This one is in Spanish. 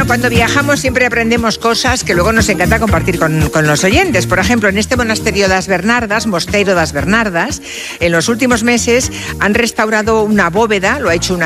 Bueno, cuando viajamos siempre aprendemos cosas que luego nos encanta compartir con los oyentes. Por ejemplo, en este monasterio das Bernardas, Mosteiro das Bernardas, en los últimos meses han restaurado una bóveda, lo ha hecho una